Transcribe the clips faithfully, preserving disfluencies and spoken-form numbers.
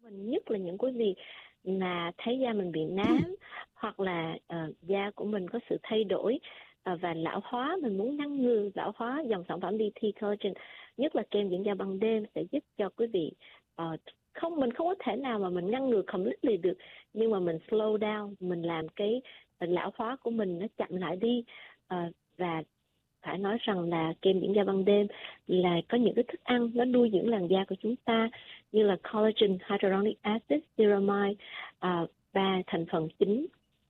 Mình nhất là những quý vị mà thấy da mình bị nám hoặc là uh, da của mình có sự thay đổi uh, và lão hóa, mình muốn ngăn ngừa lão hóa, dòng sản phẩm đê tê Collagen, nhất là kem dưỡng da ban đêm sẽ giúp cho quý vị uh, không mình không có thể nào mà mình ngăn ngừa completely được, nhưng mà mình slow down, mình làm cái uh, lão hóa của mình nó chậm lại đi. Uh, và phải nói rằng là kem dưỡng da ban đêm là có những cái thức ăn nó nuôi dưỡng làn da của chúng ta, như là collagen, hyaluronic acid, ceramide, uh, ba thành phần chính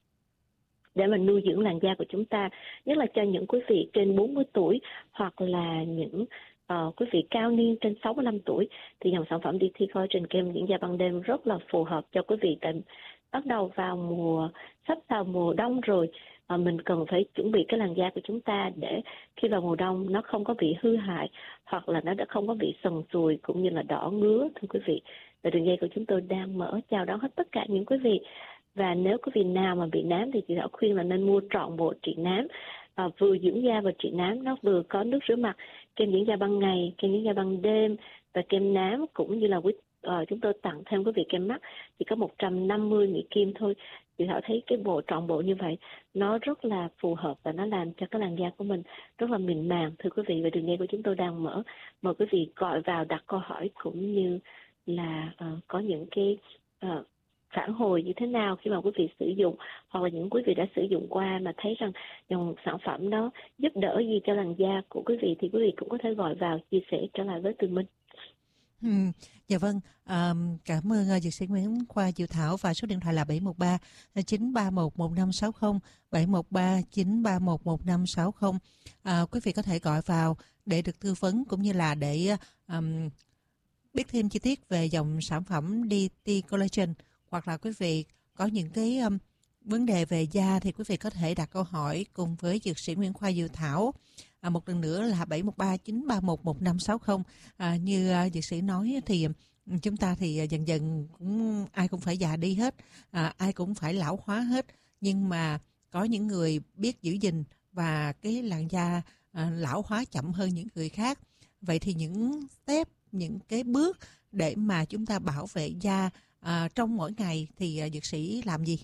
để mà nuôi dưỡng làn da của chúng ta, nhất là cho những quý vị trên bốn mươi tuổi hoặc là những uh, quý vị cao niên trên sáu mươi lăm tuổi, thì dòng sản phẩm đê tê Collagen kem dưỡng da ban đêm rất là phù hợp cho quý vị. Tại bắt đầu vào mùa sắp vào mùa đông rồi, à, mình cần phải chuẩn bị cái làn da của chúng ta để khi vào mùa đông nó không có bị hư hại hoặc là nó đã không có bị sần sùi cũng như là đỏ ngứa, thưa quý vị. Và đường dây của chúng tôi đang mở chào đón hết tất cả những quý vị. Và nếu quý vị nào mà bị nám thì chị Thảo khuyên là nên mua trọn bộ trị nám, à, vừa dưỡng da và trị nám, nó vừa có nước rửa mặt, kem dưỡng da ban ngày, kem dưỡng da ban đêm và kem nám, cũng như là quý Ờ, chúng tôi tặng thêm quý vị kem mắt chỉ có một trăm năm mươi mỹ kim thôi. Chị Thảo thấy cái bộ trọn bộ như vậy nó rất là phù hợp và nó làm cho cái làn da của mình rất là mịn màng, thưa quý vị. Và đường dây của chúng tôi đang mở, mời quý vị gọi vào đặt câu hỏi cũng như là uh, có những cái uh, phản hồi như thế nào khi mà quý vị sử dụng, hoặc là những quý vị đã sử dụng qua mà thấy rằng dòng sản phẩm đó giúp đỡ gì cho làn da của quý vị, thì quý vị cũng có thể gọi vào chia sẻ trở lại với tụi mình. Ừ, dạ vâng, à, cảm ơn uh, dược sĩ Nguyễn Khoa Diệu Thảo, và số điện thoại là bảy một ba chín ba một một năm sáu không, bảy một ba chín ba một một năm sáu không. À, quý vị có thể gọi vào để được tư vấn cũng như là để um, biết thêm chi tiết về dòng sản phẩm đê tê Collagen, hoặc là quý vị có những cái um, vấn đề về da thì quý vị có thể đặt câu hỏi cùng với dược sĩ Nguyễn Khoa Diệu Thảo. À, một lần nữa là bảy một ba chín ba một một năm sáu không. À, như uh, dược sĩ nói thì chúng ta thì dần dần cũng ai cũng phải già đi hết, à, ai cũng phải lão hóa hết, nhưng mà có những người biết giữ gìn và cái làn da à, lão hóa chậm hơn những người khác. Vậy thì những step, những cái bước để mà chúng ta bảo vệ da à, trong mỗi ngày thì uh, dược sĩ làm gì?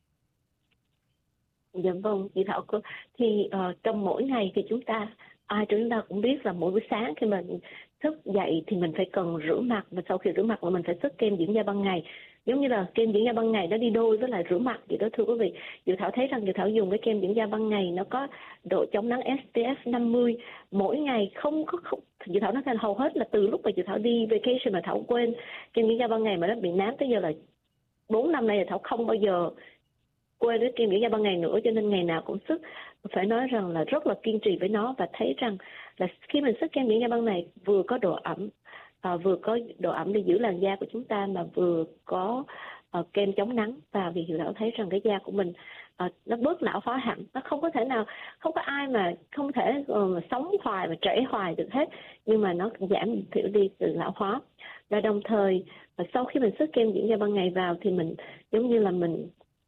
Dạ vâng, chị Thảo, thì uh, trong mỗi ngày thì chúng ta, ai chúng ta cũng biết là mỗi buổi sáng khi mình thức dậy thì mình phải cần rửa mặt, và sau khi rửa mặt là mình phải xức kem dưỡng da ban ngày. Giống như là kem dưỡng da ban ngày nó đi đôi với lại rửa mặt vậy đó, thưa quý vị. Chị Thảo thấy rằng chị Thảo dùng cái kem dưỡng da ban ngày nó có độ chống nắng ét pê ép năm mươi mỗi ngày, không có không chị Thảo nói là hầu hết là từ lúc mà chị Thảo đi vacation mà Thảo quên kem dưỡng da ban ngày mà nó bị nám tới giờ là bốn năm nay là Thảo không bao giờ quên cái kem dưỡng da ban ngày nữa, cho nên ngày nào cũng sức. Phải nói rằng là rất là kiên trì với nó, và thấy rằng là khi mình sức kem dưỡng da ban ngày vừa có độ ẩm, à, vừa có độ ẩm để giữ làn da của chúng ta, mà vừa có uh, kem chống nắng. Và vì hiểu Thảo thấy rằng cái da của mình uh, nó bớt lão hóa hẳn, nó không có thể nào, không có ai mà không thể uh, sống hoài và trẻ hoài được hết, nhưng mà nó giảm thiểu đi sự lão hóa. Và đồng thời uh, sau khi mình sức kem dưỡng da ban ngày vào thì mình giống như là mình,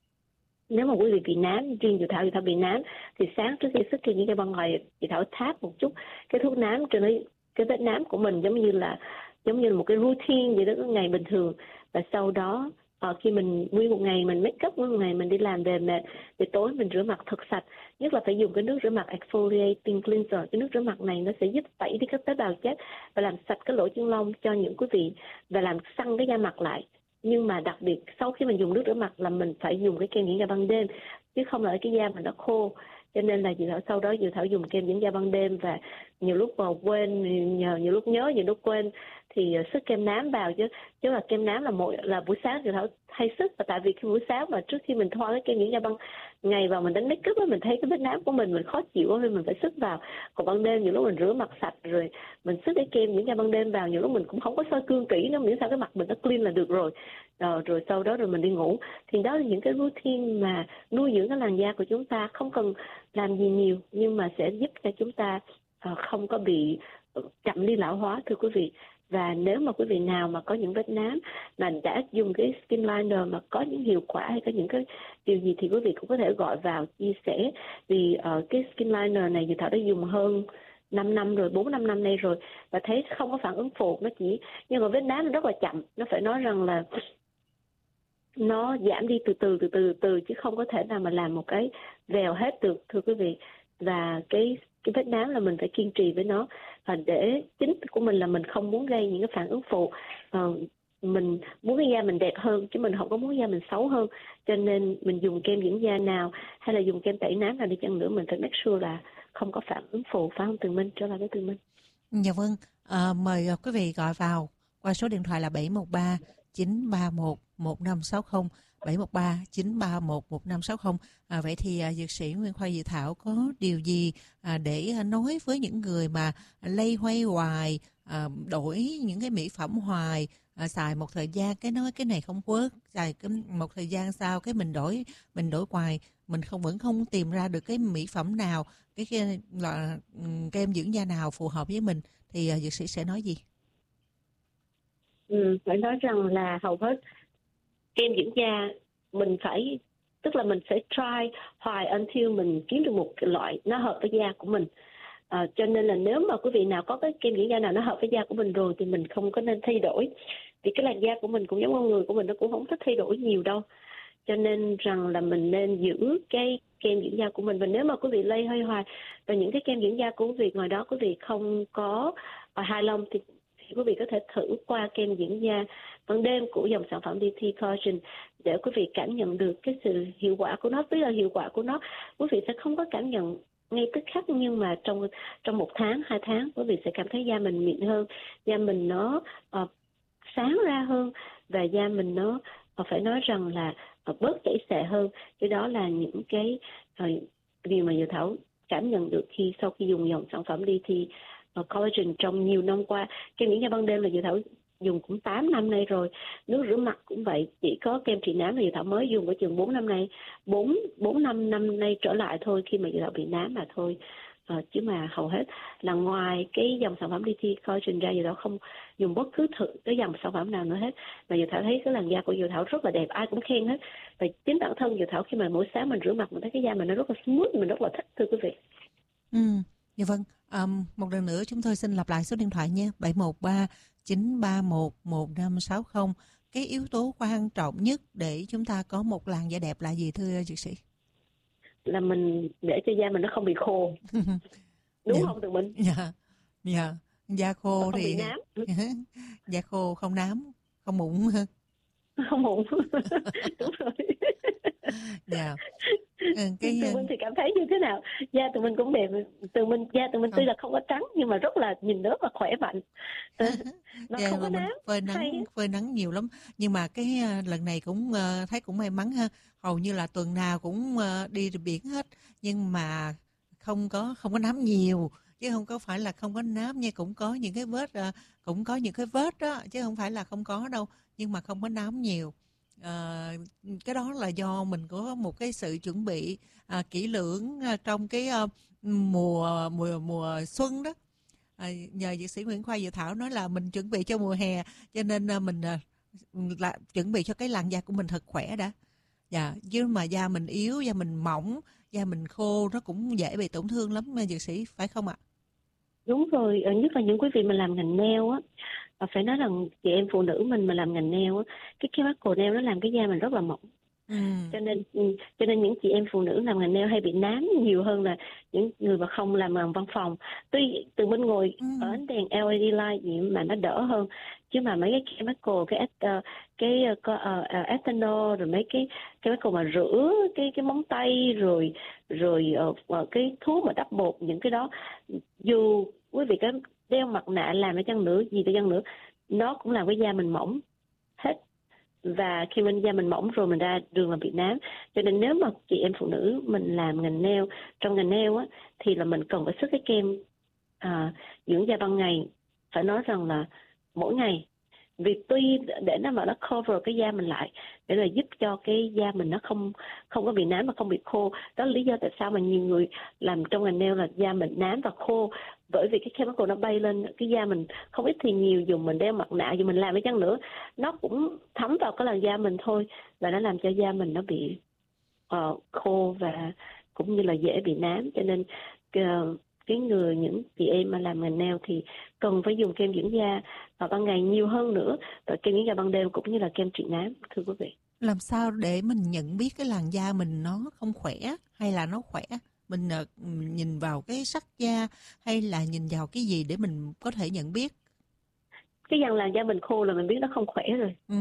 nếu mà quý vị bị nám, riêng chị Thảo, chị Thảo bị nám thì sáng trước khi sức kem dưỡng da ban ngày chị Thảo tháp một chút cái thuốc nám trên cái vết nám của mình, giống như là giống như là một cái routine vậy đó, cái ngày bình thường. Và sau đó uh, khi mình nguyên một ngày mình make up, nguyên một ngày mình đi làm về mệt thì tối mình rửa mặt thật sạch, nhất là phải dùng cái nước rửa mặt exfoliating cleanser. Cái nước rửa mặt này nó sẽ giúp tẩy đi các tế bào chết và làm sạch cái lỗ chân lông cho những quý vị, và làm săn cái da mặt lại. Nhưng mà đặc biệt sau khi mình dùng nước rửa mặt là mình phải dùng cái kem dưỡng da ban đêm, chứ không là cái da mình nó khô. Cho nên là chị Thảo sau đó chị Thảo dùng kem dưỡng da ban đêm, và nhiều lúc mà quên, nhiều, nhiều lúc nhớ, nhiều lúc quên thì sức kem nám vào, chứ chứ là kem nám là mỗi là buổi sáng chị Thảo hay sức. Và tại vì khi buổi sáng mà trước khi mình thoa cái kem dưỡng da ban ngày vào mình đánh make up, mình thấy cái vết nám của mình mình khó chịu nên mình phải sức vào. Còn ban đêm nhiều lúc mình rửa mặt sạch rồi mình sức cái kem dưỡng da ban đêm vào, nhiều lúc mình cũng không có soi gương kỹ nữa, miễn sao cái mặt mình nó clean là được rồi. Rồi, rồi sau đó rồi mình đi ngủ. Thì đó là những cái routine mà nuôi dưỡng cái làn da của chúng ta, không cần làm gì nhiều nhưng mà sẽ giúp cho chúng ta uh, không có bị chậm đi lão hóa, thưa quý vị. Và nếu mà quý vị nào mà có những vết nám mà đã dùng cái skin liner mà có những hiệu quả hay có những cái điều gì thì quý vị cũng có thể gọi vào chia sẻ. Vì uh, cái skin liner này thì Thảo đã dùng hơn năm năm rồi, bốn năm năm nay rồi, và thấy không có phản ứng phụ. Nó chỉ, nhưng mà vết nám nó rất là chậm, nó phải nói rằng là nó giảm đi từ từ từ từ từ chứ không có thể nào mà làm một cái vèo hết được, thưa quý vị. Và cái cái vết nám là mình phải kiên trì với nó, và để chính của mình là mình không muốn gây những cái phản ứng phụ. Ờ, mình muốn cái da mình đẹp hơn chứ mình không có muốn da mình xấu hơn, cho nên mình dùng kem dưỡng da nào hay là dùng kem tẩy nám nào đi chăng nữa, mình phải make sure là không có phản ứng phụ, phải không Tường Minh? Trở lại với Tường Minh. Dạ vâng, à, mời quý vị gọi vào qua số điện thoại là bảy một ba chín ba một một năm sáu không, bảy một ba chín ba một một năm sáu không. À, vậy thì à, dược sĩ Nguyễn Khoa Diệu Thảo có điều gì à, để à, nói với những người mà lây hoay hoài, à, đổi những cái mỹ phẩm hoài, à, xài một thời gian cái nói cái này không work, xài cái một thời gian sau cái mình đổi mình đổi hoài, mình không vẫn không tìm ra được cái mỹ phẩm nào, cái, cái là kem dưỡng da nào phù hợp với mình, thì uh, dược sĩ sẽ nói gì? Ừ, phải nói rằng là hầu hết kem dưỡng da mình phải, tức là mình sẽ try hoài until mình kiếm được một cái loại nó hợp với da của mình. À, cho nên là nếu mà quý vị nào có cái kem dưỡng da nào nó hợp với da của mình rồi thì mình không có nên thay đổi, vì cái làn da của mình cũng giống con người của mình, nó cũng không thích thay đổi nhiều đâu. Cho nên rằng là mình nên giữ cái kem dưỡng da của mình. Và nếu mà quý vị lây hơi hoài và những cái kem dưỡng da của quý vị ngoài đó quý vị không có hài lòng thì, thì quý vị có thể thử qua kem dưỡng da ban đêm của dòng sản phẩm đê tê Collagen để quý vị cảm nhận được cái sự hiệu quả của nó. Tức là hiệu quả của nó quý vị sẽ không có cảm nhận ngay tức khắc, nhưng mà trong trong một tháng, hai tháng quý vị sẽ cảm thấy da mình mịn hơn, da mình nó uh, sáng ra hơn, và da mình nó uh, phải nói rằng là uh, bớt chảy xệ hơn. Cái đó là những cái uh, điều mà Diệu Thảo cảm nhận được khi sau khi dùng dòng sản phẩm đê tê uh, Collagen trong nhiều năm qua. Kem dưỡng da ban đêm là Diệu Thảo dùng cũng tám năm nay rồi. Nước rửa mặt cũng vậy, chỉ có kem trị nám là Diệu Thảo mới dùng ở chừng bốn năm nay, bốn bốn năm năm nay trở lại thôi, khi mà Diệu Thảo bị nám mà thôi. À, chứ mà hầu hết là ngoài cái dòng sản phẩm đê tê Collagen ra, Diệu Thảo không dùng bất cứ thử cái dòng sản phẩm nào nữa hết. Mà Diệu Thảo thấy cái làn da của Diệu Thảo rất là đẹp, ai cũng khen hết. Và chính bản thân Diệu Thảo khi mà mỗi sáng mình rửa mặt mình thấy cái da mình nó rất là smooth, mình rất là thích, thưa quý vị. Ừ, dạ vâng. Um, một lần nữa chúng tôi xin lặp lại số điện thoại nha, bảy một ba chín ba một một năm sáu không. Cái yếu tố quan trọng nhất để chúng ta có một làn da đẹp là gì thưa dược sĩ? Là mình để cho da mình nó không bị khô. Đúng dạ. không tụi mình? Dạ, dạ. Da khô không thì bị nám. da khô không nám, không mụn. Không mụn. Đúng rồi. Dạ. Ừ, cái... Tụi mình thì cảm thấy như thế nào? Da tụi mình cũng đẹp, tụi mình da tụi mình tuy là không có trắng nhưng mà rất là nhìn rất là khỏe mạnh. Nó dạ, không có nám. Phơi nắng, phơi nắng nhiều lắm. Nhưng mà cái lần này cũng uh, thấy cũng may mắn ha. Hầu như là tuần nào cũng uh, đi biển hết, nhưng mà không có không có nám nhiều, chứ không có phải là không có nám nha, cũng có những cái vết uh, cũng có những cái vết đó, chứ không phải là không có đâu, nhưng mà không có nám nhiều. À, cái đó là do mình có một cái sự chuẩn bị à, kỹ lưỡng à, trong cái à, mùa mùa mùa xuân đó. À, nhờ dược sĩ Nguyễn Khoa Diệu Thảo nói là mình chuẩn bị cho mùa hè, cho nên à, mình à, là chuẩn bị cho cái làn da của mình thật khỏe đã. Dạ, chứ mà da mình yếu, da mình mỏng, da mình khô nó cũng dễ bị tổn thương lắm dược sĩ, phải không ạ? Đúng rồi, nhất là những quý vị mà làm ngành nail á, phải nói rằng chị em phụ nữ mình mà làm ngành nail á, cái chemical nail nó làm cái da mình rất là mỏng. Ừ. Cho nên cho nên những chị em phụ nữ làm ngành nail hay bị nám nhiều hơn là những người mà không làm bằng văn phòng. Tuy từ bên ngồi ừ. ở ánh đèn lờ e đê light gì mà nó đỡ hơn, chứ mà mấy cái chemical, cái uh, cái uh, ethanol, rồi mấy cái chemical mà rửa cái cái móng tay, rồi rồi uh, cái thuốc mà đắp bột, những cái đó dù quý vị có đeo mặt nạ làm ở chăng nữa, gì đi chăng nữa, nó cũng làm cái da mình mỏng hết. Và khi mình da mình mỏng rồi mình ra đường là bị nám. Cho nên nếu mà chị em phụ nữ mình làm ngành nail, trong ngành nail á, thì là mình cần phải sức cái kem à, dưỡng da ban ngày, phải nói rằng là mỗi ngày. Vì tuy để nó mà nó cover cái da mình lại, để là giúp cho cái da mình nó không không có bị nám mà không bị khô. Đó là lý do tại sao mà nhiều người làm trong ngành nail là da mình nám và khô, bởi vì cái chemical nó bay lên cái da mình không ít thì nhiều, dùng mình đeo mặt nạ, dùng mình làm cái chăng nữa, nó cũng thấm vào cái làn da mình thôi, và nó làm cho da mình nó bị uh, khô và cũng như là dễ bị nám. Cho nên uh, cái người những chị em mà làm ngành nail thì cần phải dùng kem dưỡng da vào ban ngày nhiều hơn nữa, và kem dưỡng da ban đêm cũng như là kem trị nám, thưa quý vị. Làm sao để mình nhận biết cái làn da mình nó không khỏe hay là nó khỏe? Mình uh, nhìn vào cái sắc da hay là nhìn vào cái gì để mình có thể nhận biết? Cái dàn làn da mình khô là mình biết nó không khỏe rồi. Ừ.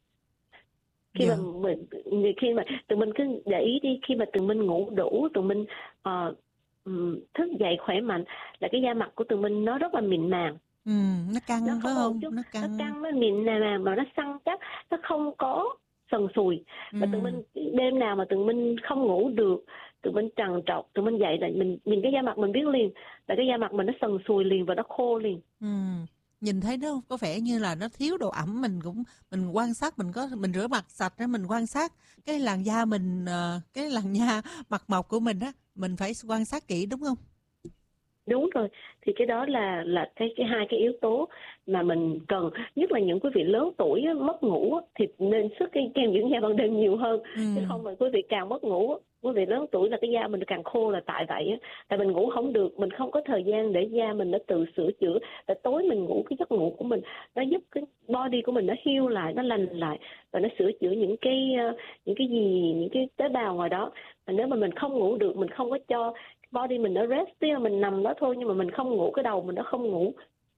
Khi Dạ. mà mình khi mà tụi mình cứ để ý đi, khi mà tụi mình ngủ đủ, tụi mình uh, thức dậy khỏe mạnh, là cái da mặt của tụi mình nó rất là mịn màng. Ừ, nó căng nó phải không không? chút, Nó căng. nó căng, nó mịn màng mà nó săn chắc, nó không có sần sùi. Ừ. Và tụi mình đêm nào mà tụi mình không ngủ được, tụi mình trằn trọc, tụi mình dậy là mình nhìn cái da mặt mình biết liền là cái da mặt mình nó sần sùi liền và nó khô liền. Ừ. Nhìn thấy nó có vẻ như là nó thiếu độ ẩm, mình cũng mình quan sát, mình có mình rửa mặt sạch để mình quan sát cái làn da mình, cái làn da mặt mộc của mình á, mình phải quan sát kỹ đúng không? Đúng rồi, thì cái đó là là cái cái hai cái yếu tố mà mình cần, nhất là những quý vị lớn tuổi á, mất ngủ á, thì nên sức cái kem dưỡng da ban đêm nhiều hơn. Ừ. Chứ không mà quý vị càng mất ngủ, quý vị lớn tuổi là cái da mình càng khô là tại vậy á. Tại mình ngủ không được, mình không có thời gian để da mình nó tự sửa chữa. Tại tối mình ngủ, cái giấc ngủ của mình nó giúp cái body của mình nó heal lại, nó lành lại và nó sửa chữa những cái những cái gì, những cái tế bào ngoài đó. Mà nếu mà mình không ngủ được, mình không có cho body mình nó rest, tí mình nằm đó thôi, nhưng mà mình không ngủ, cái đầu mình nó không ngủ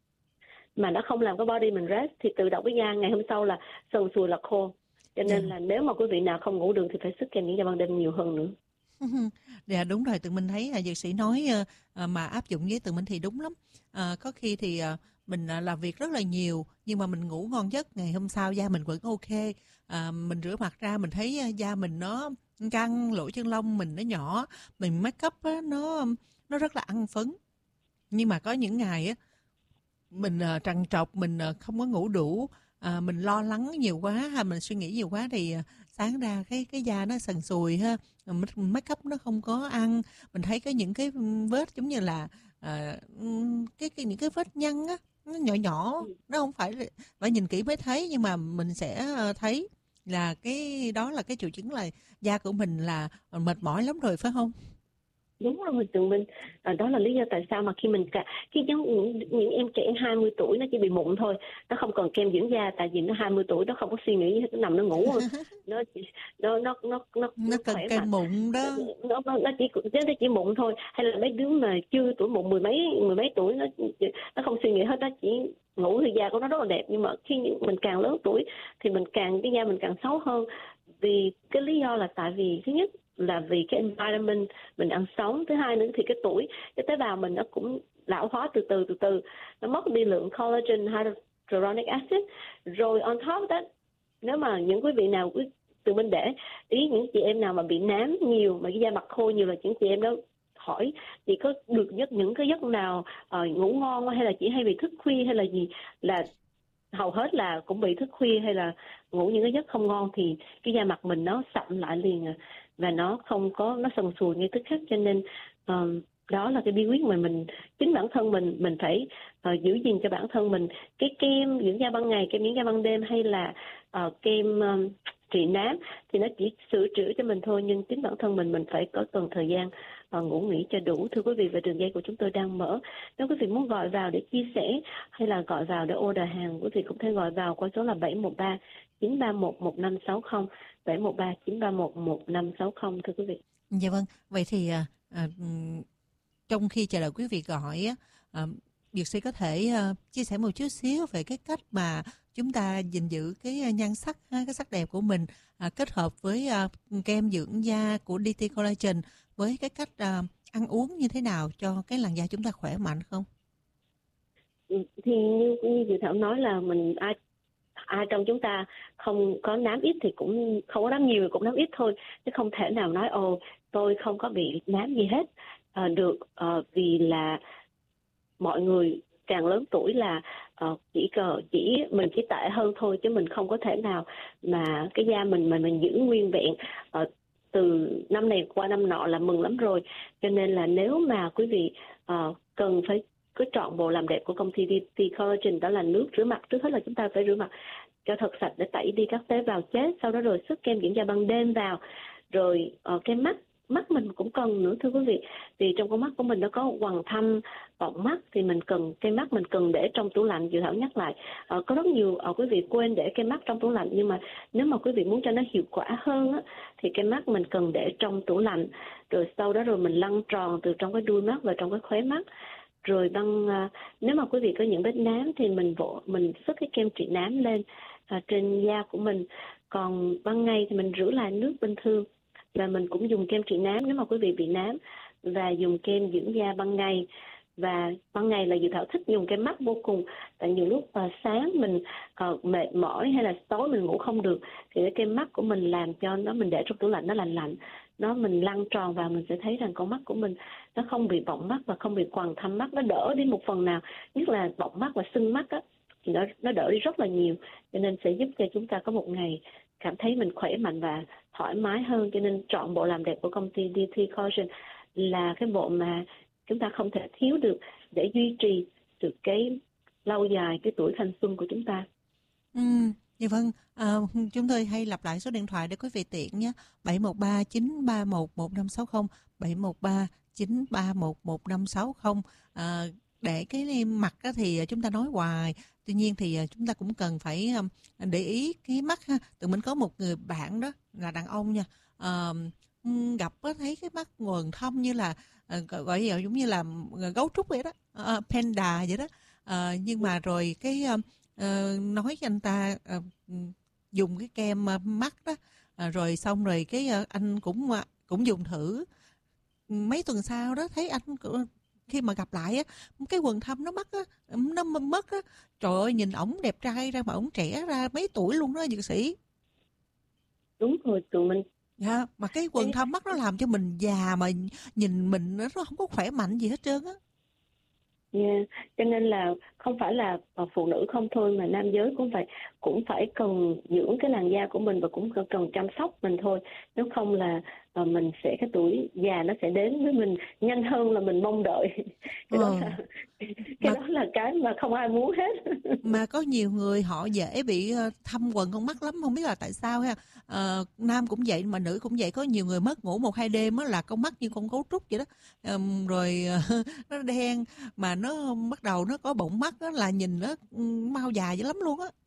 mà nó không làm cái body mình rest, thì tự động cái da ngày hôm sau là sần sùi là khô. Cho nên yeah. là nếu mà quý vị nào không ngủ được thì phải sức kem dưỡng da ban đêm nhiều hơn nữa. Dạ đúng rồi, tụi mình thấy dược sĩ nói mà áp dụng với tụi mình thì đúng lắm. À, có khi thì mình làm việc rất là nhiều nhưng mà mình ngủ ngon giấc, ngày hôm sau da mình vẫn ok. À, mình rửa mặt ra mình thấy da mình nó căng, lỗ chân lông mình nó nhỏ, mình make up á, nó nó rất là ăn phấn. Nhưng mà có những ngày á mình uh, trằn trọc, mình uh, không có ngủ đủ, uh, mình lo lắng nhiều quá hay mình suy nghĩ nhiều quá thì uh, sáng ra cái cái da nó sần sùi ha, make up nó không có ăn, mình thấy có những cái vết giống như là uh, cái, cái những cái vết nhăn á, nó nhỏ nhỏ, nó không phải phải nhìn kỹ mới thấy, nhưng mà mình sẽ uh, thấy là cái đó là cái triệu chứng là da của mình là mệt mỏi lắm rồi phải không? Đúng rồi, tụi mình à, đó là lý do tại sao mà khi mình cả khi giống những, những em trẻ hai mươi tuổi nó chỉ bị mụn thôi, nó không cần kem dưỡng da, tại vì nó hai mươi tuổi nó không có suy nghĩ gì hết, nó nằm nó ngủ thôi. nó nó nó nó nó nó cần kem mụn đó, nó nó nó chỉ nó chỉ mụn thôi. Hay là mấy đứa mà chưa tuổi mụn mười mấy mười mấy tuổi, nó nó không suy nghĩ hết, nó chỉ ngủ thì da của nó rất là đẹp. Nhưng mà khi mình càng lớn tuổi thì mình càng cái da mình càng xấu hơn, vì cái lý do là tại vì thứ nhất là vì cái environment mình đang sống, thứ hai nữa thì cái tuổi, cái tế bào mình nó cũng lão hóa từ từ từ từ, nó mất đi lượng collagen, hyaluronic acid. Rồi on top of that, nếu mà những quý vị nào từ bên để ý những chị em nào mà bị nám nhiều, mà cái da mặt khô nhiều, là những chị em đó hỏi chị có được giấc những cái giấc nào uh, ngủ ngon hay là chị hay bị thức khuya hay là gì, là hầu hết là cũng bị thức khuya hay là ngủ những cái giấc không ngon, thì cái da mặt mình nó sậm lại liền à, và nó không có, nó sần sùi ngay tức khắc. Cho nên uh, đó là cái bí quyết mà mình chính bản thân mình mình phải uh, giữ gìn cho bản thân mình. Cái kem dưỡng da ban ngày, kem dưỡng da ban đêm hay là uh, kem uh, trị nám thì nó chỉ sửa chữa cho mình thôi, nhưng chính bản thân mình mình phải có cần thời gian và ngủ nghỉ cho đủ. Thưa quý vị, và đường dây của chúng tôi đang mở, nếu quý vị muốn gọi vào để chia sẻ hay là gọi vào để order hàng, quý vị cũng thể gọi vào qua số là bảy một ba chín ba một một năm sáu không, bảy một ba chín ba một một năm sáu không. Thưa quý vị. Dạ vâng, vậy thì à, à, trong khi chờ đợi quý vị gọi, à, dược sĩ có thể à, chia sẻ một chút xíu về cái cách mà chúng ta gìn giữ cái nhan sắc, cái sắc đẹp của mình, à, kết hợp với à, kem dưỡng da của đê tê Collagen với cái cách à, ăn uống như thế nào cho cái làn da chúng ta khỏe mạnh không? Thì như như chị Thảo nói là mình ai ai trong chúng ta không có nám ít thì cũng không có nám nhiều, cũng nám ít thôi, chứ không thể nào nói ồ tôi không có bị nám gì hết à, được à, vì là mọi người càng lớn tuổi là uh, chỉ cờ chỉ mình chỉ tệ hơn thôi, chứ mình không có thể nào mà cái da mình mà mình giữ nguyên vẹn uh, từ năm này qua năm nọ là mừng lắm rồi. Cho nên là nếu mà quý vị uh, cần phải cứ chọn bộ làm đẹp của công ty đê tê Collagen, đó là nước rửa mặt. Trước hết là chúng ta phải rửa mặt cho thật sạch để tẩy đi các tế bào chết, sau đó rồi sức kem dưỡng da ban đêm vào, rồi uh, kem mắt mắt mình cũng cần nữa thưa quý vị. Vì trong con mắt của mình nó có quầng thâm, vọng mắt, thì mình cần cây mắt mình cần để trong tủ lạnh. Dự Thảo nhắc lại, ờ, có rất nhiều ờ, quý vị quên để cây mắt trong tủ lạnh, nhưng mà nếu mà quý vị muốn cho nó hiệu quả hơn á, thì cây mắt mình cần để trong tủ lạnh, rồi sau đó rồi mình lăn tròn từ trong cái đuôi mắt vào trong cái khóe mắt. Rồi băng à, nếu mà quý vị có những vết nám thì mình vỗ mình sức cái kem trị nám lên à, trên da của mình. Còn ban ngày thì mình rửa lại nước bình thường, và mình cũng dùng kem trị nám nếu mà quý vị bị nám, và dùng kem dưỡng da ban ngày. Và ban ngày là Dự Thảo thích dùng kem mắt vô cùng, tại nhiều lúc uh, sáng mình uh, mệt mỏi hay là tối mình ngủ không được, thì cái kem mắt của mình làm cho nó, mình để trong tủ lạnh nó lạnh lạnh, nó mình lăn tròn vào, mình sẽ thấy rằng con mắt của mình nó không bị bọng mắt và không bị quầng thâm mắt, nó đỡ đi một phần nào, nhất là bọng mắt và sưng mắt á, thì nó nó đỡ đi rất là nhiều. Cho nên sẽ giúp cho chúng ta có một ngày cảm thấy mình khỏe mạnh và thoải mái hơn. Cho nên chọn bộ làm đẹp của công ty đê tê Collagen là cái bộ mà chúng ta không thể thiếu được để duy trì được cái lâu dài cái tuổi thanh xuân của chúng ta. Ừ, dạ vâng, à, chúng tôi hay lặp lại số điện thoại để quý vị tiện nhé. bảy một ba chín ba một một năm sáu không, bảy một ba chín ba một một năm sáu không. À, để cái mặt đó thì chúng ta nói hoài, tuy nhiên thì chúng ta cũng cần phải để ý cái mắt ha. Tụi mình có một người bạn đó là đàn ông nha, à, gặp thấy cái mắt quầng thâm như là gọi là giống như là gấu trúc vậy đó, uh, panda vậy đó, uh, nhưng mà rồi cái uh, nói cho anh ta uh, dùng cái kem uh, mắt đó, uh, rồi xong rồi cái uh, anh cũng uh, cũng dùng thử. Mấy tuần sau đó thấy anh khi mà gặp lại á, cái quầng thâm nó mất á, nó mất á, trời ơi nhìn ổng đẹp trai ra mà ổng trẻ ra mấy tuổi luôn đó dược sĩ. Đúng rồi, tụi mình. Dạ, mà cái quầng thâm mắt nó làm cho mình già mà nhìn mình nó không có khỏe mạnh gì hết trơn á. Yeah. Cho nên là không phải là phụ nữ không thôi, mà nam giới cũng phải cũng phải cần dưỡng cái làn da của mình và cũng cần, cần chăm sóc mình thôi. Nếu không là uh, mình sẽ cái tuổi già nó sẽ đến với mình nhanh hơn là mình mong đợi. Cái, ừ. đó là, cái mà, đó là cái mà không ai muốn hết. Mà có nhiều người họ dễ bị thâm quầng con mắt lắm, không biết là tại sao ha. Uh, nam cũng vậy mà nữ cũng vậy, có nhiều người mất ngủ một hai đêm á là con mắt như con gấu trúc vậy đó, um, rồi uh, nó đen mà nó bắt đầu nó có bọng mắt đó, là nhìn nó mau già dữ lắm luôn á.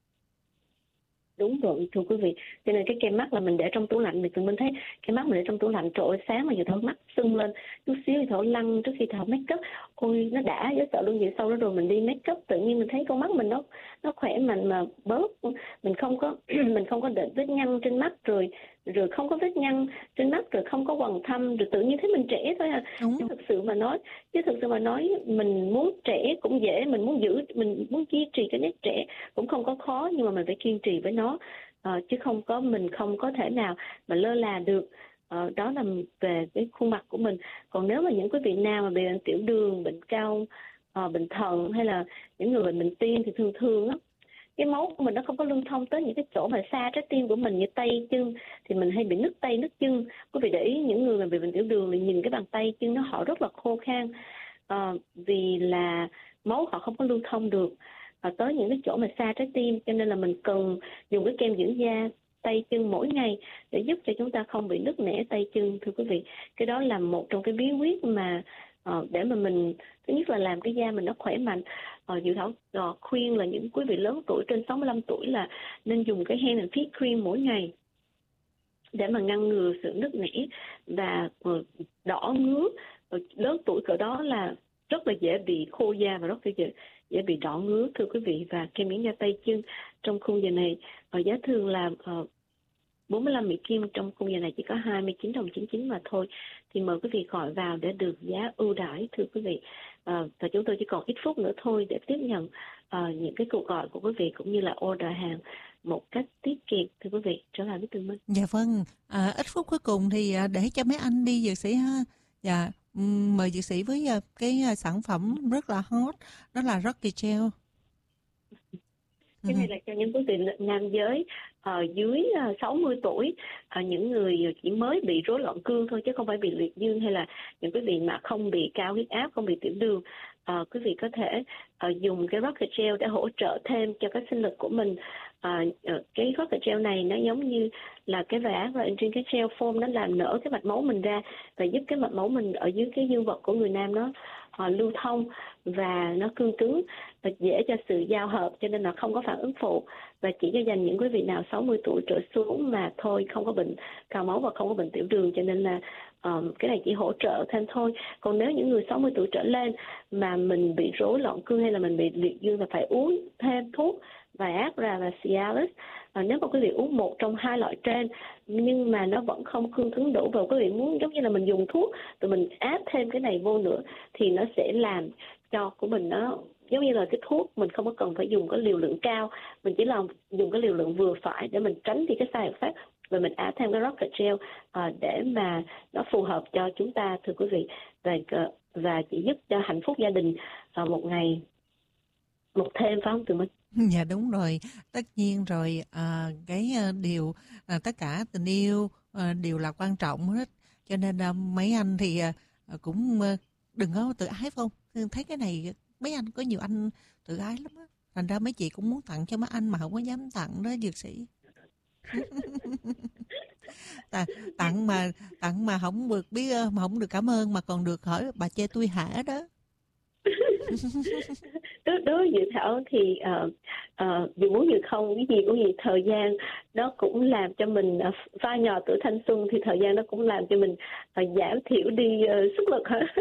Đúng rồi, thưa quý vị. Cho nên cái kem mắt là mình để trong tủ lạnh, thì tụi mình thấy cái mắt mình để trong tủ lạnh, trời ơi, sáng mà Dự Thảo mắt sưng lên chút xíu thì Thảo lăn trước khi Thảo make up, ôi nó đã dễ sợ luôn. Vậy sau đó rồi mình đi make up, tự nhiên mình thấy con mắt mình nó nó khỏe mạnh mà bớt, mình không có mình không có để vết nhăn trên mắt, rồi rồi không có vết nhăn trên mắt, rồi không có quầng thâm, rồi tự nhiên thấy mình trẻ thôi à. Đúng. Chứ thực sự mà nói, chứ thực sự mà nói mình muốn trẻ cũng dễ, mình muốn giữ, mình muốn duy trì cái nét trẻ cũng không có khó, nhưng mà mình phải kiên trì với nó, à, chứ không có mình không có thể nào mà lơ là được. À, đó là về cái khuôn mặt của mình. Còn nếu mà những quý vị nào mà bị bệnh tiểu đường, bệnh cao, à, bệnh thận hay là những người bệnh bệnh tim thì thường thường á, cái máu của mình nó không có lưu thông tới những cái chỗ mà xa trái tim của mình như tay chân, thì mình hay bị nứt tay nứt chân. Quý vị để ý những người mà bị bệnh tiểu đường thì nhìn cái bàn tay chân nó họ rất là khô khan, à, vì là máu họ không có lưu thông được à, tới những cái chỗ mà xa trái tim. Cho nên là mình cần dùng cái kem dưỡng da tay chân mỗi ngày để giúp cho chúng ta không bị nứt nẻ tay chân, thưa quý vị. Cái đó là một trong cái bí quyết mà uh, để mà mình thứ nhất là làm cái da mình nó khỏe mạnh. Uh, Dự Thảo uh, khuyên là những quý vị lớn tuổi trên sáu mươi lăm tuổi là nên dùng cái Hand and Feet Cream mỗi ngày để mà ngăn ngừa sự nứt nẻ và uh, đỏ ngứa. Uh, lớn tuổi cỡ đó là rất là dễ bị khô da và rất là dễ, dễ bị đỏ ngứa, thưa quý vị. Và kem dưỡng da tay chân trong khung giờ này uh, giá thường là uh, bốn mươi lăm Mỹ Kim, trong khung giờ này chỉ có hai mươi chín đồng chín mươi chín mà thôi. Thì mời quý vị gọi vào để được giá ưu đãi, thưa quý vị. À, và chúng tôi chỉ còn ít phút nữa thôi để tiếp nhận uh, những cái cuộc gọi của quý vị cũng như là order hàng một cách tiết kiệm, thưa quý vị. Trở lại với Tường Minh. Dạ vâng, à, ít phút cuối cùng thì để cho mấy anh đi dược sĩ ha. Dạ, mời dược sĩ với cái sản phẩm rất là hot, đó là Rocky Gel. Cái này là cho những quý vị nam giới uh, dưới uh, sáu mươi tuổi, uh, những người chỉ mới bị rối loạn cương thôi, chứ không phải bị liệt dương, hay là những quý vị mà không bị cao huyết áp, không bị tiểu đường. Uh, quý vị có thể uh, dùng cái Rocket Gel để hỗ trợ thêm cho cái sinh lực của mình. À, cái rocket gel này nó giống như là cái vải áp và trên cái gel foam, nó làm nở cái mạch máu mình ra và giúp cái mạch máu mình ở dưới cái dương vật của người nam nó uh, lưu thông và nó cương cứng và dễ cho sự giao hợp, cho nên là không có phản ứng phụ, và chỉ cho dành những quý vị nào sáu mươi tuổi trở xuống mà thôi, không có bệnh cao máu và không có bệnh tiểu đường, cho nên là um, cái này chỉ hỗ trợ thêm thôi. Còn nếu những người sáu mươi tuổi trở lên mà mình bị rối loạn cương hay là mình bị liệt dương là phải uống thêm thuốc Viagra và Cialis. À, nếu mà quý vị uống một trong hai loại trên nhưng mà nó vẫn không cương cứng đủ và quý vị muốn giống như là mình dùng thuốc rồi mình áp thêm cái này vô nữa thì nó sẽ làm cho của mình nó giống như là cái thuốc mình không có cần phải dùng cái liều lượng cao, mình chỉ là dùng cái liều lượng vừa phải để mình tránh đi cái side effect, và mình áp thêm cái rocket gel à, để mà nó phù hợp cho chúng ta, thưa quý vị, và và chỉ giúp cho hạnh phúc gia đình à, một ngày một thêm, phải không tụi mình? Dạ đúng rồi, tất nhiên rồi, à, cái điều à, tất cả tình yêu à, đều là quan trọng hết, cho nên à, mấy anh thì à, cũng à, đừng có tự ái, phải không? Thấy cái này mấy anh có nhiều anh tự ái lắm á, thành ra mấy chị cũng muốn tặng cho mấy anh mà không có dám tặng đó dược sĩ. Tặng, tặng mà tặng mà không được biết, mà không được cảm ơn mà còn được hỏi bà chê tôi hả đó. đối đối với dự thảo thì uh, uh, dù muốn dù không, cái gì cũng gì, thời gian nó cũng làm cho mình uh, pha nhỏ tuổi thanh xuân, thì thời gian nó cũng làm cho mình uh, giảm thiểu đi uh, sức lực hả?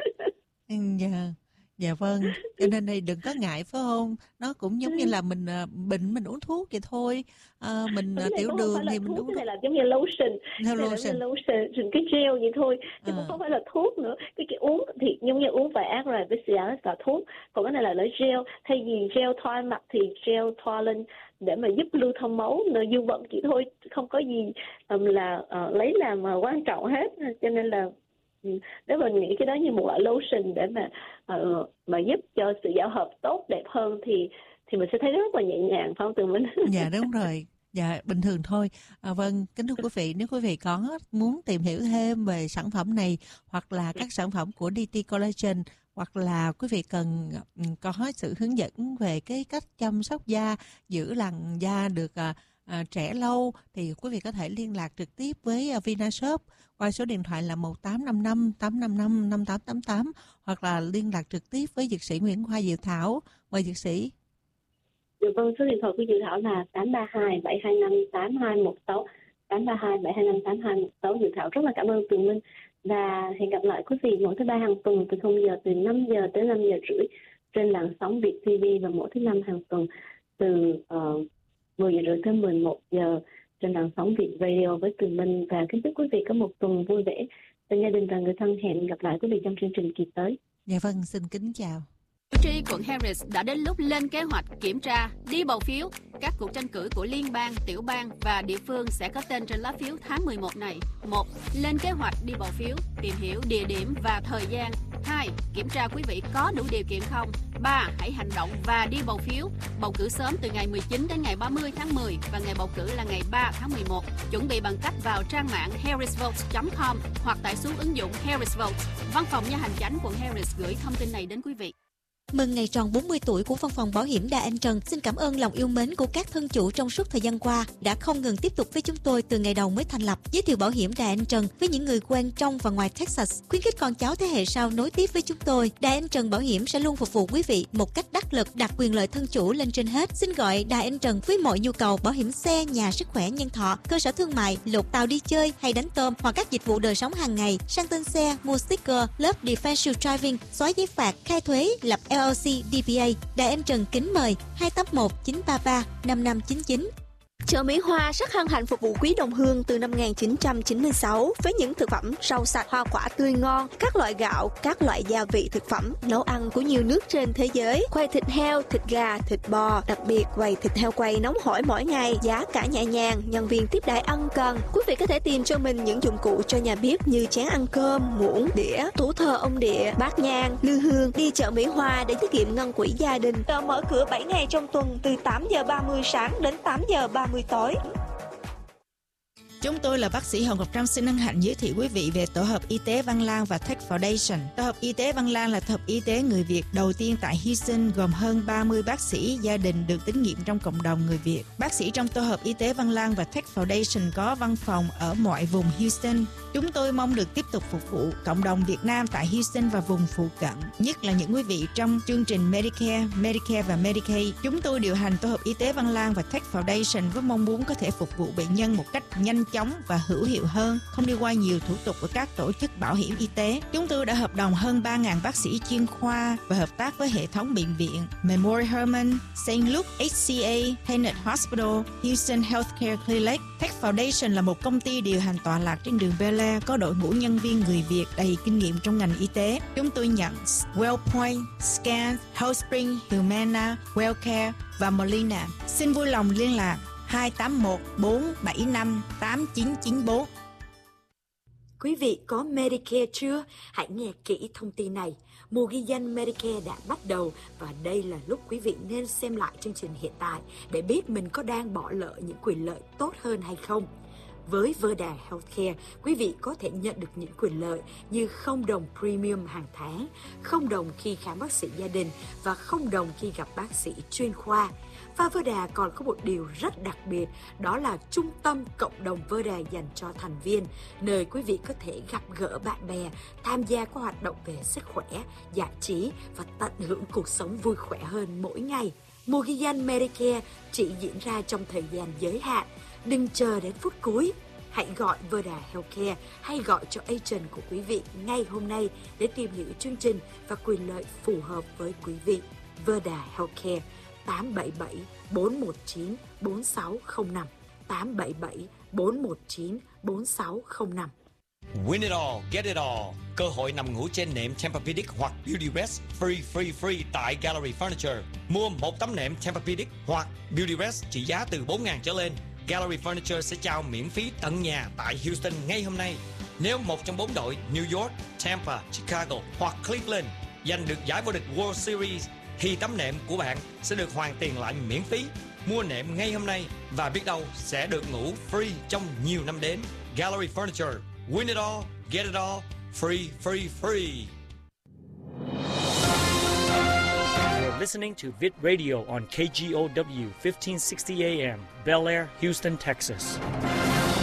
Dạ, dạ vâng, cho nên đây đừng có ngại, phải không? Nó cũng giống như là mình uh, bệnh mình uống thuốc vậy thôi, uh, mình uh, tiểu đường thì mình uống thuốc. Cái này là giống như lotion, no, lotion. lotion, cái gel vậy thôi, chứ à. cũng không phải là thuốc nữa. Cái cái uống thì giống như uống Viagra với Cialis là thuốc, còn cái này là lấy gel. Thay vì gel thoa mặt thì gel thoa lên để mà giúp lưu thông máu nơi dương vật chỉ thôi, không có gì um, là uh, lấy làm uh, quan trọng hết, cho nên là nếu mình nghĩ cái đó như một loại lotion để mà uh, mà giúp cho sự giao hợp tốt đẹp hơn thì thì mình sẽ thấy rất là nhẹ nhàng, phải không tụi mình? Dạ đúng rồi, dạ bình thường thôi. À, vâng, kính thưa quý vị, nếu quý vị có muốn tìm hiểu thêm về sản phẩm này hoặc là các sản phẩm của đê tê Collagen, hoặc là quý vị cần có sự hướng dẫn về cái cách chăm sóc da, giữ làn da được uh, À, trẻ lâu, thì quý vị có thể liên lạc trực tiếp với uh, Vinashop qua số điện thoại là một tám năm năm tám năm năm năm tám tám tám, hoặc là liên lạc trực tiếp với dược sĩ Nguyễn Khoa Diệu Thảo. Mời dược sĩ. Dạ vâng, số điện thoại của Diệu Thảo là tám ba hai bảy hai năm tám hai một sáu, tám ba hai bảy hai năm tám hai một sáu. Diệu Thảo rất là cảm ơn Tường Minh và hẹn gặp lại quý vị mỗi thứ ba hàng tuần từ không giờ từ năm giờ tới năm giờ rưỡi trên làn sóng Việt ti vi, và mỗi thứ năm hàng tuần từ uh, mười giờ rưỡi tới mười một giờ trên làn sóng Việt Radio với Tường Minh. Và kính chúc quý vị có một tuần vui vẻ bên gia đình và người thân. Hẹn gặp lại quý vị trong chương trình kỳ tới. Dạ vâng, xin kính chào. Cử tri quận Harris đã đến lúc lên kế hoạch kiểm tra, đi bầu phiếu. Các cuộc tranh cử của liên bang, tiểu bang và địa phương sẽ có tên trên lá phiếu tháng mười một này. một. Lên kế hoạch đi bầu phiếu, tìm hiểu địa điểm và thời gian. hai. Kiểm tra quý vị có đủ điều kiện không. ba. Hãy hành động và đi bầu phiếu. Bầu cử sớm từ ngày mười chín đến ngày ba mươi tháng mười và ngày bầu cử là ngày ba tháng mười một. Chuẩn bị bằng cách vào trang mạng harris votes chấm com hoặc tải xuống ứng dụng Harris Votes. Văn phòng Nha hành chánh quận Harris gửi thông tin này đến quý vị. Mừng ngày tròn bốn mươi tuổi của Văn phòng Bảo hiểm Đa Anh Trần. Xin cảm ơn lòng yêu mến của các thân chủ trong suốt thời gian qua đã không ngừng tiếp tục với chúng tôi từ ngày đầu mới thành lập. Giới thiệu Bảo hiểm Đa Anh Trần với những người quen trong và ngoài Texas, khuyến khích con cháu thế hệ sau nối tiếp với chúng tôi. Đa Anh Trần Bảo hiểm sẽ luôn phục vụ quý vị một cách đắc lực, đặt quyền lợi thân chủ lên trên hết. Xin gọi Đa Anh Trần với mọi nhu cầu bảo hiểm xe, nhà, sức khỏe, nhân thọ, cơ sở thương mại, lột tàu đi chơi hay đánh tôm, hoặc các dịch vụ đời sống hàng ngày, sang tên xe, mua sticker, lớp defensive driving, xóa giấy phạt, khai thuế, lập L L C, đê pê A. Đài Anh Trần kính mời hai tám một chín ba ba năm năm chín chín. Chợ Mỹ Hoa rất hân hạnh phục vụ quý đồng hương từ năm một nghìn chín trăm chín mươi sáu với những thực phẩm rau sạch, hoa quả tươi ngon, các loại gạo, các loại gia vị thực phẩm, nấu ăn của nhiều nước trên thế giới, quay thịt heo, thịt gà, thịt bò, đặc biệt quầy thịt heo quay nóng hổi mỗi ngày, giá cả nhẹ nhàng, nhân viên tiếp đãi ân cần. Quý vị có thể tìm cho mình những dụng cụ cho nhà bếp như chén ăn cơm, muỗng, đĩa, thủ thờ ông địa, bát nhang, lư hương. Đi chợ Mỹ Hoa để tiết kiệm ngân quỹ gia đình. Chợ mở cửa bảy ngày trong tuần từ tám giờ ba mươi sáng đến tám giờ ba mươi tối. Chúng tôi là bác sĩ Hồng Ngọc Trâm xin hân hạnh giới thiệu quý vị về tổ hợp y tế Văn Lang và Tech Foundation. Tổ hợp y tế Văn Lang là tổ hợp y tế người Việt đầu tiên tại Houston, gồm hơn ba mươi bác sĩ gia đình được tín nhiệm trong cộng đồng người Việt. Bác sĩ trong tổ hợp y tế Văn Lang và Tech Foundation có văn phòng ở mọi vùng Houston. Chúng tôi mong được tiếp tục phục vụ cộng đồng Việt Nam tại Houston và vùng phụ cận, nhất là những quý vị trong chương trình Medicare, Medicare và Medicaid. Chúng tôi điều hành tổ hợp y tế Văn Lang và Tech Foundation với mong muốn có thể phục vụ bệnh nhân một cách nhanh chóng và hữu hiệu hơn, không đi qua nhiều thủ tục của các tổ chức bảo hiểm y tế. Chúng tôi đã hợp đồng hơn ba nghìn bác sĩ chuyên khoa và hợp tác với hệ thống bệnh viện Memorial Hermann, Saint Luke hát xê a, Tenet Hospital, Houston Healthcare Clinic. Tech Foundation là một công ty điều hành tọa lạc trên đường Bel Air, có đội ngũ nhân viên người Việt đầy kinh nghiệm trong ngành y tế. Chúng tôi nhận WellPoint, Scan, HealthSpring, Humana, WellCare và Molina. Xin vui lòng liên lạc hai tám một bốn bảy năm tám chín chín bốn. Quý vị có Medicare chưa? Hãy nghe kỹ thông tin này. Mùa ghi danh Medicare đã bắt đầu và đây là lúc quý vị nên xem lại chương trình hiện tại để biết mình có đang bỏ lỡ những quyền lợi tốt hơn hay không. Với Verda Healthcare, quý vị có thể nhận được những quyền lợi như không đồng premium hàng tháng, không đồng khi khám bác sĩ gia đình và không đồng khi gặp bác sĩ chuyên khoa. Và Verda còn có một điều rất đặc biệt, đó là trung tâm cộng đồng Verda dành cho thành viên, nơi quý vị có thể gặp gỡ bạn bè, tham gia các hoạt động về sức khỏe, giải trí và tận hưởng cuộc sống vui khỏe hơn mỗi ngày. Mùa ghi danh Medicare chỉ diễn ra trong thời gian giới hạn. Đừng chờ đến phút cuối. Hãy gọi Verda Healthcare hay gọi cho agent của quý vị ngay hôm nay để tìm hiểu chương trình và quyền lợi phù hợp với quý vị. Verda Healthcare tám bảy bảy bốn một chín bốn sáu không năm tám bảy bảy bốn một chín bốn sáu không năm. Win it all, get it all. Cơ hội nằm ngủ trên nệm Tempur-Pedic hoặc Beautyrest free free free tại Gallery Furniture. Mua một tấm nệm Tempur-Pedic hoặc Beautyrest trị giá từ bốn nghìn trở lên. Gallery Furniture sẽ trao miễn phí tận nhà tại Houston ngay hôm nay. Nếu một trong bốn đội New York, Tampa, Chicago hoặc Cleveland giành được giải vô địch World Series thì tấm nệm của bạn sẽ được hoàn tiền lại miễn phí. Mua nệm ngay hôm nay và biết đâu sẽ được ngủ free trong nhiều năm đến. Gallery Furniture. Win it all, get it all, free, free, free. You're listening to Vid Radio on K G O W fifteen sixty A M, Bel Air, Houston, Texas.